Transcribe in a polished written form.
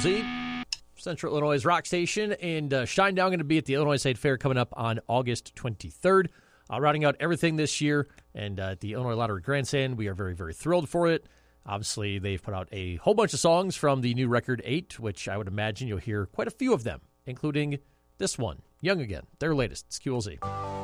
Z, Central Illinois rock station, and Shinedown going to be at the Illinois State Fair coming up on August 23rd. Rounding out everything this year, and at the Illinois Lottery Grandstand, we are very, very thrilled for it. Obviously, they've put out a whole bunch of songs from the new record 8, which I would imagine you'll hear quite a few of them, including this one, Young Again, their latest. It's QLZ.